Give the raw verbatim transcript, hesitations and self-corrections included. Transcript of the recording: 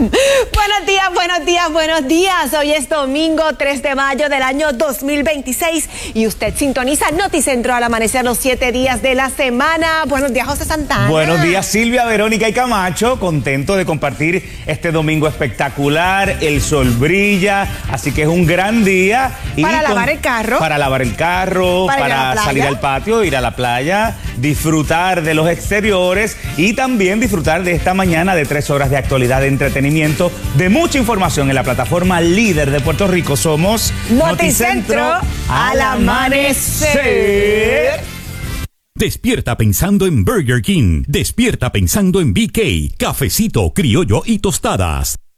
Buenos días, buenos días, buenos días. Hoy es domingo tres de mayo del año dos mil veintiséis y usted sintoniza Noticentro al amanecer los siete días de la semana. Buenos días, José Santana. Buenos días, Silvia, Verónica y Camacho. Contento de compartir este domingo espectacular. El sol brilla, así que es un gran día. Y para con, lavar el carro. Para lavar el carro, para, para salir al patio, ir a la playa, disfrutar de los exteriores y también disfrutar de esta mañana de tres horas de actualidad, de entretenimiento, de mucha información en la plataforma líder de Puerto Rico. Somos Noticentro al amanecer. Despierta pensando en Burger King. Despierta pensando en B K, cafecito, criollo y tostadas.